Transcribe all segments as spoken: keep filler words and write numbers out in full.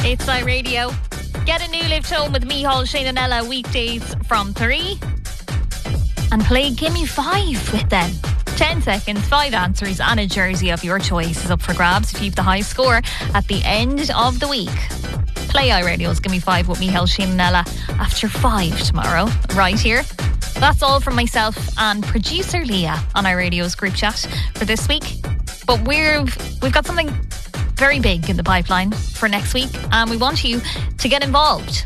It's iRadio. Get a new lift home with Micheál, Shane and Ella weekdays from three. And play Gimme Five with them. Ten seconds, five answers and a jersey of your choice is up for grabs if you have the high score at the end of the week. Play iRadio's Gimme Five with Micheál, Shane and Ella after five tomorrow, right here. That's all from myself and producer Leah on iRadio's group chat for this week. But we've we've got something very big in the pipeline for next week, and we want you to get involved.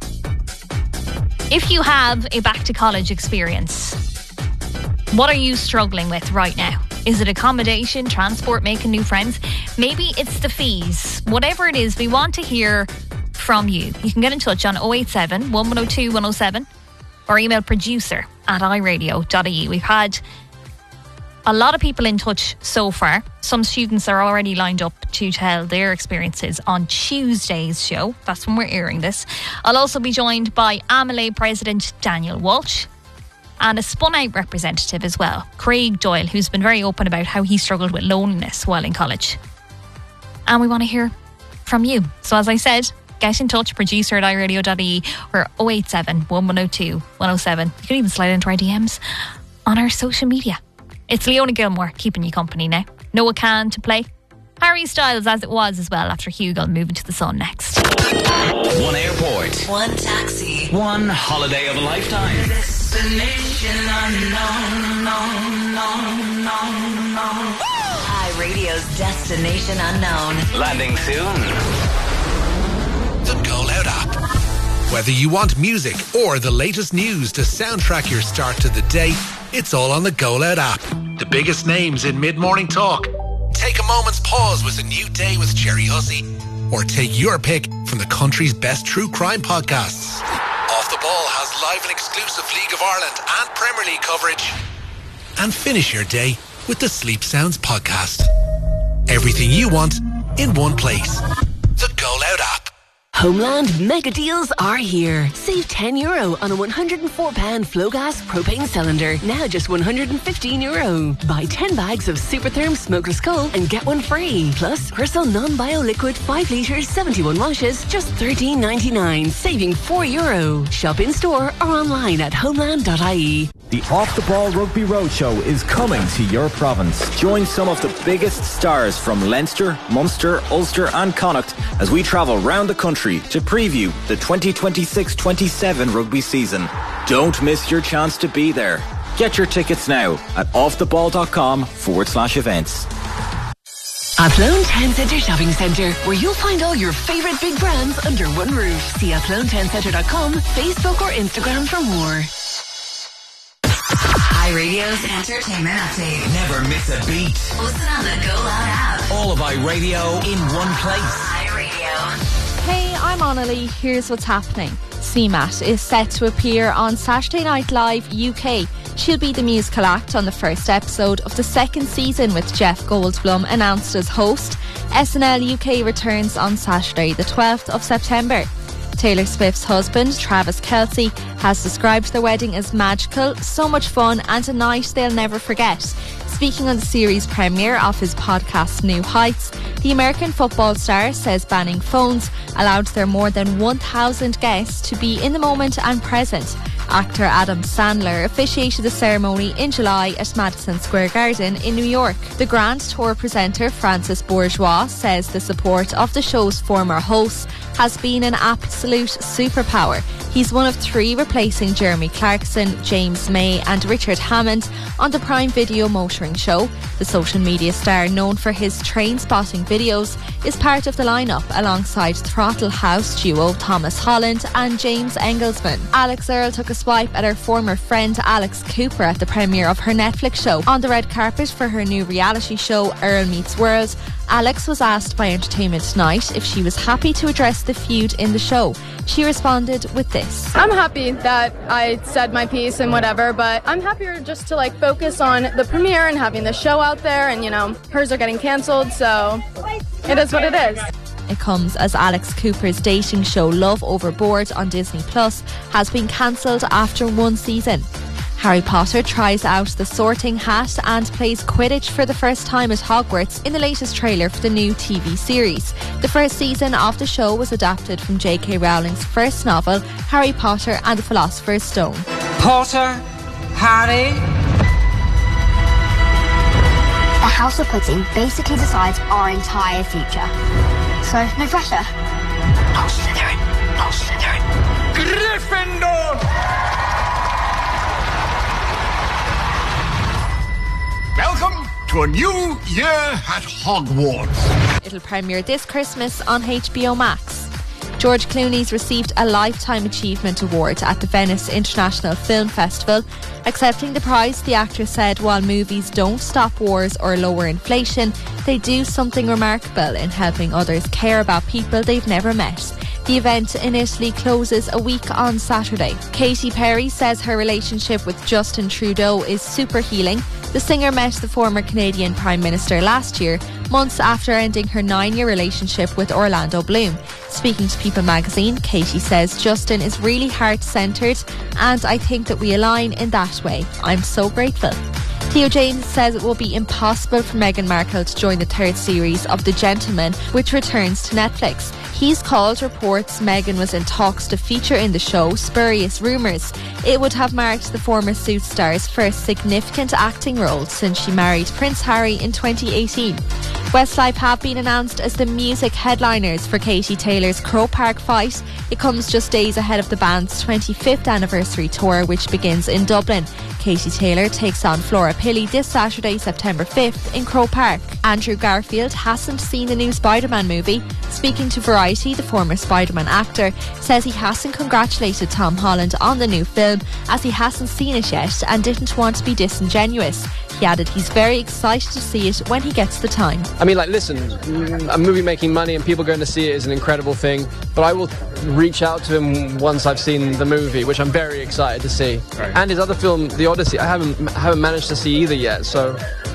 If you have a back to college experience, what are you struggling with right now? Is it accommodation, transport, making new friends? Maybe it's the fees. Whatever it is, we want to hear from you. You can get in touch on oh eight seven, one one oh two, one oh seven or email producer at i radio dot i e. We've had a lot of people in touch so far. Some students are already lined up to tell their experiences on Tuesday's show. That's when we're airing this. I'll also be joined by Amylay President Daniel Walsh and a Spun Out representative as well, Craig Doyle, who's been very open about how he struggled with loneliness while in college. And we want to hear from you. So as I said, get in touch, producer at i radio dot i e or oh eight seven, one one oh two, one oh seven. You can even slide into our D Ms on our social media. It's Leona Gilmore keeping you company now. Noah Kahn to play. Harry Styles As It Was as well after Hugo moving to the sun next. One airport. One taxi. One holiday of a lifetime. Destination unknown, unknown, unknown, unknown. iRadio's Destination Unknown. Landing soon. The Go Loud app. Whether you want music or the latest news to soundtrack your start to the day, it's all on the Go Loud app. The biggest names in mid-morning talk. Take a moment's pause with A New Day with Jerry Hussey. Or take your pick from the country's best true crime podcasts. Off the Ball has live and exclusive League of Ireland and Premier League coverage. And finish your day with the Sleep Sounds podcast. Everything you want in one place. The Go Loud app. Homeland mega deals are here. Save ten euro on a one hundred four pound Flowgas propane cylinder. Now just one hundred fifteen euro. Buy ten bags of Supertherm smokeless coal and get one free. Plus, Persil non-bio liquid five litres seventy-one washes, just thirteen ninety-nine, saving four euro. Shop in store or online at homeland dot i e. The Off the Ball Rugby Roadshow is coming to your province. Join some of the biggest stars from Leinster, Munster, Ulster and Connacht as we travel round the country to preview the twenty twenty-six twenty-seven rugby season. Don't miss your chance to be there. Get your tickets now at offtheball.com forward slash events. Athlone Town Centre Shopping Centre, where you'll find all your favourite big brands under one roof. See athlone town centre dot com, Facebook or Instagram for more. iRadio's entertainment update. Never miss a beat. Listen on the Go Loud app. All of iRadio in one place. iRadio. Hey, I'm Annalie. Here's what's happening. C MAT is set to appear on Saturday Night Live U K. She'll be the musical act on the first episode of the second season with Jeff Goldblum announced as host. S N L U K returns on Saturday the twelfth of September. Taylor Swift's husband, Travis Kelce, has described their wedding as magical, so much fun and a night they'll never forget. Speaking on the series premiere of his podcast New Heights, the American football star says banning phones allowed their more than one thousand guests to be in the moment and present. Actor Adam Sandler officiated the ceremony in July at Madison Square Garden in New York. The Grand Tour presenter Francis Bourgeois says the support of the show's former hosts has been an absolute superpower. He's one of three replacing Jeremy Clarkson, James May and Richard Hammond on the Prime Video motoring show. The social media star, known for his train spotting videos, is part of the lineup alongside Throttle House duo Thomas Holland and James Engelsman. Alex Earle took a swipe at her former friend Alex Cooper at the premiere of her Netflix show. On the red carpet for her new reality show Earl Meets World, Alex was asked by Entertainment Tonight if she was happy to address the feud in the show. She responded with this. I'm happy that I said my piece and whatever, but I'm happier just to like focus on the premiere and having the show out there, and you know, hers are getting cancelled, so it is what it is. It comes as Alex Cooper's dating show Love Overboard on Disney Plus has been cancelled after one season. Harry Potter tries out the sorting hat and plays Quidditch for the first time at Hogwarts in the latest trailer for the new T V series. The first season of the show was adapted from J K Rowling's first novel, Harry Potter and the Philosopher's Stone. Potter, Harry. The House of Pudding basically decides our entire future. So, no pressure. Not Slytherin. Not Slytherin. Gryffindor! Welcome to a new year at Hogwarts. It'll premiere this Christmas on H B O Max. George Clooney's received a Lifetime Achievement Award at the Venice International Film Festival. Accepting the prize, the actor said while movies don't stop wars or lower inflation, they do something remarkable in helping others care about people they've never met. The event in Italy closes a week on Saturday. Katy Perry says her relationship with Justin Trudeau is super healing. The singer met the former Canadian Prime Minister last year, months after ending her nine-year relationship with Orlando Bloom. Speaking to People magazine, Katy says Justin is really heart-centred and I think that we align in that way. I'm so grateful. Theo James says it will be impossible for Meghan Markle to join the third series of The Gentleman, which returns to Netflix. He's called reports Meghan was in talks to feature in the show spurious rumours. It would have marked the former Suits star's first significant acting role since she married Prince Harry in twenty eighteen. Westlife have been announced as the music headliners for Katie Taylor's Croke Park Fight. It comes just days ahead of the band's twenty-fifth anniversary tour, which begins in Dublin. Katie Taylor takes on Flora Pilley this Saturday, September fifth in Croke Park. Andrew Garfield hasn't seen the new Spider-Man movie. Speaking to Variety, the former Spider-Man actor says he hasn't congratulated Tom Holland on the new film as he hasn't seen it yet and didn't want to be disingenuous. He added he's very excited to see it when he gets the time. I mean, like, listen, a movie making money and people going to see it is an incredible thing, but I will reach out to him once I've seen the movie, which I'm very excited to see. Right. And his other film, The Odyssey, I haven't haven't managed to see either yet, so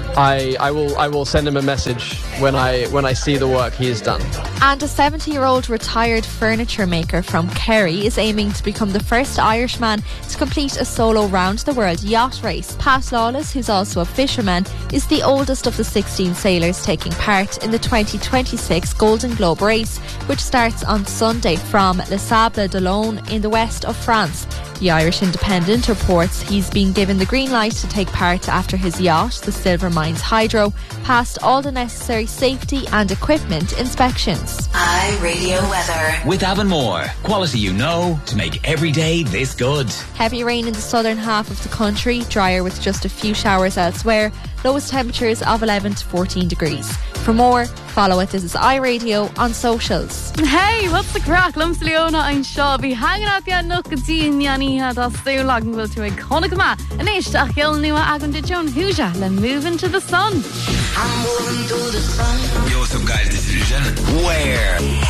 I I will I will send him a message when I when I see the work he has done. And a seventy-year-old retired furniture maker from Kerry is aiming to become the first Irishman to complete a solo round-the-world yacht race. Pat Lawless, who's also a fisherman, is the oldest of the sixteen sailors taking part in the twenty twenty-six Golden Globe race, which starts on Sunday from Les Sables d'Olonne in the west of France. The Irish Independent reports he's been given the green light to take part after his yacht, the Silver Mines Hydro, passed all the necessary safety and equipment inspections. iRadio weather with Avonmore. Quality you know to make every day this good. Heavy rain in the southern half of the country, drier with just a few showers elsewhere. Lowest temperatures of eleven to fourteen degrees. For more, follow it. This is iRadio on socials. Hey, what's the crack? Lums Leona ein seo bhí hanging out the nook and seeing Yanni had us still logging will to a Conagama and Ish Achil Nua Agun de Joan Huja le moving to the sun.